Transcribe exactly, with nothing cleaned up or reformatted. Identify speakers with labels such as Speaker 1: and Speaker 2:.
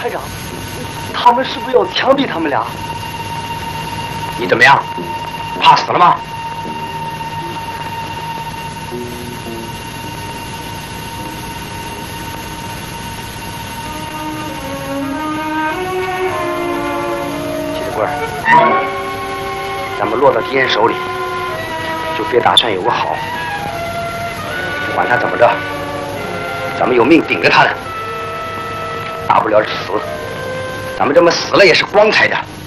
Speaker 1: 排长，他们是不是要枪毙他们俩？
Speaker 2: 你怎么样？怕死了吗？铁棍儿，咱们落到敌人手里，就别打算有个好。不管他怎么着，咱们有命顶着他的，大不了是死。咱们这么死了也是光彩的。